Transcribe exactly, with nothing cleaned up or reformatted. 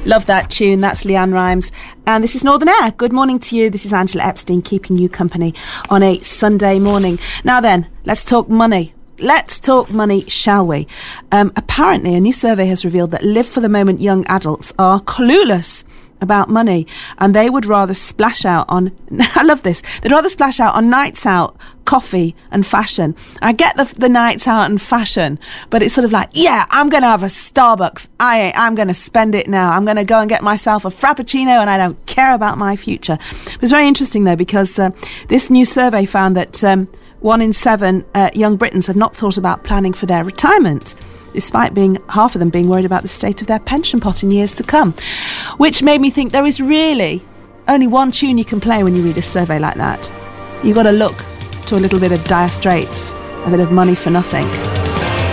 Love that tune. That's Leanne Rimes. And this is Northern Air. Good morning to you. This is Angela Epstein keeping you company on a Sunday morning. Now then, let's talk money. Let's talk money, shall we? Um, apparently, a new survey has revealed that Live for the Moment young adults are clueless about money, and they would rather splash out on, I love this, they'd rather splash out on nights out, coffee and fashion. I get the the nights out and fashion, but it's sort of like, yeah, I'm going to have a Starbucks. I, I'm going to spend it now. I'm going to go and get myself a Frappuccino and I don't care about my future. It was very interesting though, because uh, this new survey found that um, one in seven uh, young Britons have not thought about planning for their retirement, despite being half of them being worried about the state of their pension pot in years to come, which made me think there is really only one tune you can play when you read a survey like that. You've got to look to a little bit of Dire Straits, a bit of Money for Nothing.